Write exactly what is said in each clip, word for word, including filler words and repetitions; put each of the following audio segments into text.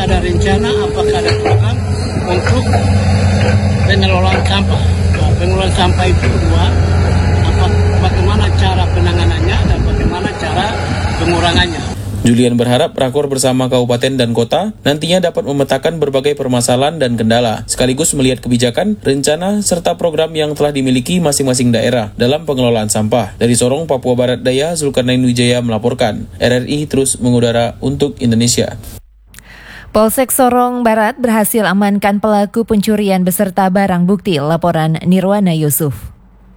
ada rencana, apakah ada program untuk pengelolaan sampah. Nah, pengelolaan sampah itu dua, apa, bagaimana cara penanganannya dan bagaimana cara pengurangannya. Julian berharap rakor bersama kabupaten dan kota nantinya dapat memetakan berbagai permasalahan dan kendala, sekaligus melihat kebijakan, rencana, serta program yang telah dimiliki masing-masing daerah dalam pengelolaan sampah. Dari Sorong, Papua Barat Daya, Zulkarnain Wijaya melaporkan. R R I terus mengudara untuk Indonesia. Polsek Sorong Barat berhasil amankan pelaku pencurian beserta barang bukti. Laporan Nirwana Yusuf.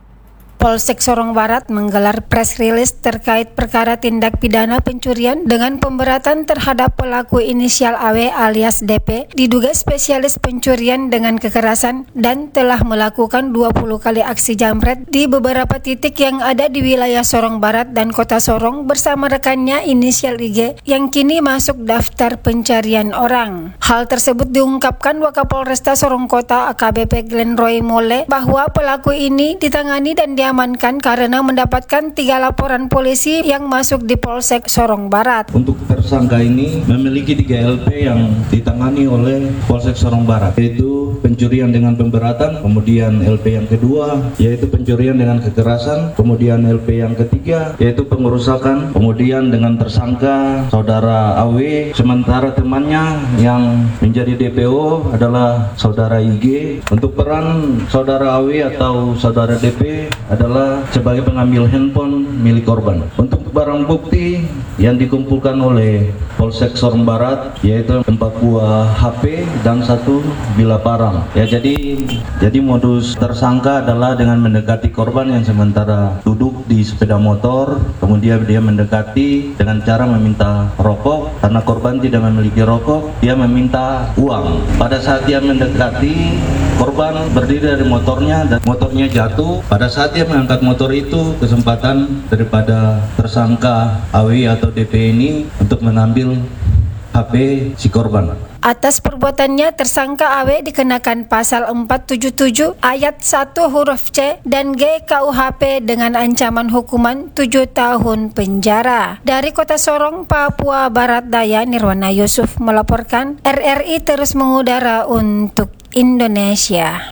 Polsek Sorong Barat menggelar press release terkait perkara tindak pidana pencurian dengan pemberatan terhadap pelaku inisial A W alias D P, diduga spesialis pencurian dengan kekerasan dan telah melakukan dua puluh kali aksi jambret di beberapa titik yang ada di wilayah Sorong Barat dan Kota Sorong bersama rekannya inisial I G yang kini masuk daftar pencarian orang. Hal tersebut diungkapkan Wakapolresta Sorong Kota A K B P Glenn Roy Mole bahwa pelaku ini ditangani dan diamankan amankan karena mendapatkan tiga laporan polisi yang masuk di Polsek Sorong Barat. Untuk tersangka ini memiliki tiga L P yang ditangani oleh Polsek Sorong Barat, yaitu pencurian dengan pemberatan, kemudian L P yang kedua yaitu pencurian dengan kekerasan, kemudian L P yang ketiga yaitu pengerusakan, kemudian dengan tersangka saudara A W, sementara temannya yang menjadi D P O adalah saudara I G. Untuk peran saudara A W atau saudara D P adalah sebagai pengambil handphone milik korban. Untuk barang bukti yang dikumpulkan oleh Polsek Sorong Barat yaitu empat buah H P dan satu bilah parang. Ya, jadi jadi modus tersangka adalah dengan mendekati korban yang sementara duduk di sepeda motor, kemudian dia mendekati dengan cara meminta rokok. Karena korban tidak memiliki rokok, dia meminta uang. Pada saat dia mendekati, korban berdiri dari motornya dan motornya jatuh. Pada saat dia mengangkat motor itu, kesempatan daripada tersangka A W atau D P ini untuk mengambil H P si korban. Atas perbuatannya, tersangka A W dikenakan pasal empat tujuh tujuh ayat satu huruf C dan G K U H P dengan ancaman hukuman tujuh tahun penjara. Dari Kota Sorong, Papua Barat Daya, Nirwana Yusuf melaporkan. R R I terus mengudara untuk Indonesia.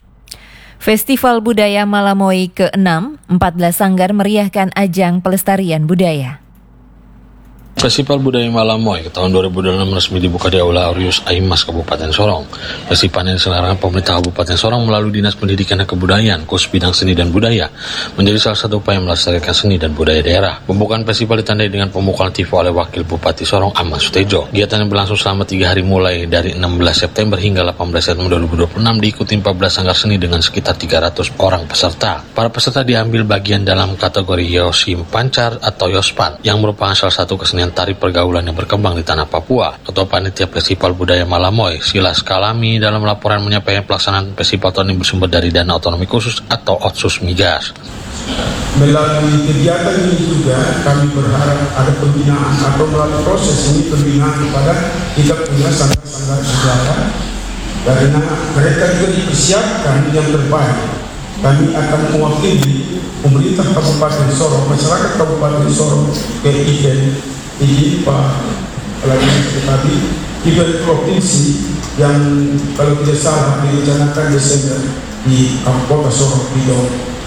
Festival Budaya Malamoy keenam, empat belas sanggar meriahkan ajang pelestarian budaya. Festival Budaya Malamoy tahun dua ribu dua puluh enam resmi dibuka di Aula Aureus Aimas Kabupaten Sorong. Festival yang diselenggarakan pemerintah Kabupaten Sorong melalui Dinas Pendidikan dan Kebudayaan, Khusus Bidang Seni dan Budaya, menjadi salah satu upaya melestarikan seni dan budaya daerah. Pembukaan festival ditandai dengan pembukaan T V oleh Wakil Bupati Sorong Ahmad Sutejo. Kegiatan yang berlangsung selama tiga hari mulai dari enam belas September hingga delapan belas September dua ribu dua puluh enam diikuti empat belas sanggar seni dengan sekitar tiga ratus orang peserta. Para peserta diambil bagian dalam kategori Yosim Pancar atau Yospan, yang merupakan salah satu kesenian tari pergaulan yang berkembang di tanah Papua. Ketua Panitia Festival Budaya Malamoy, Silas Kalami, dalam laporan menyampaikan pelaksanaan festival tahun ini bersumber dari dana otonomi khusus atau Otsus Migas. Melalui kegiatan ini juga kami berharap ada pembinaan atau melalui proses ini pembinaan kepada kita punya sanggar-sanggar budaya, karena mereka juga dipersiapkan yang terbaik. Kami akan mewakili pemerintah Kabupaten Sorong, masyarakat Kabupaten Sorong ke event ini Pak lagi tadi event provinsi yang kalau tidak salah direncanakan Desember di Kota Sorong Bidong.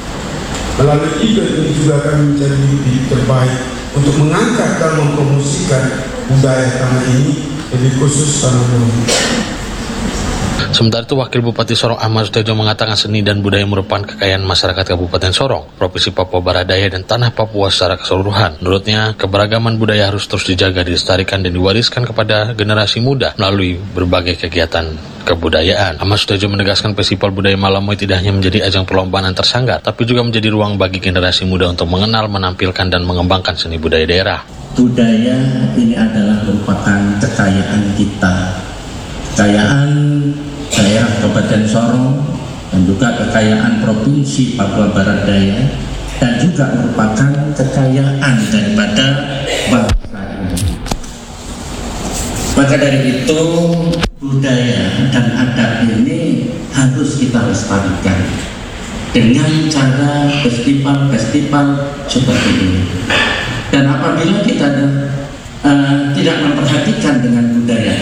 Melalui event ini juga akan menjadi lebih terbaik untuk mengangkat dan mempromosikan budaya tanah ini, lebih khusus tanah Bumi. Sementara itu, Wakil Bupati Sorong Ahmad Sutejo mengatakan seni dan budaya merupakan kekayaan masyarakat Kabupaten Sorong, Provinsi Papua Barat Daya, dan tanah Papua secara keseluruhan. Menurutnya, keberagaman budaya harus terus dijaga, dilestarikan, dan diwariskan kepada generasi muda melalui berbagai kegiatan kebudayaan. Ahmad Sutejo menegaskan Festival Budaya Malamoy tidak hanya menjadi ajang perlombaan antar sanggar, tapi juga menjadi ruang bagi generasi muda untuk mengenal, menampilkan, dan mengembangkan seni budaya daerah. Budaya ini adalah merupakan kekayaan kita, kekayaan daerah Kabupaten Sorong, dan juga kekayaan Provinsi Papua Barat Daya, dan juga merupakan kekayaan daripada bangsa ini. Maka dari itu, budaya dan adat ini harus kita lestarikan dengan cara festival-festival seperti ini. Dan apabila kita uh, tidak memperhatikan dengan budaya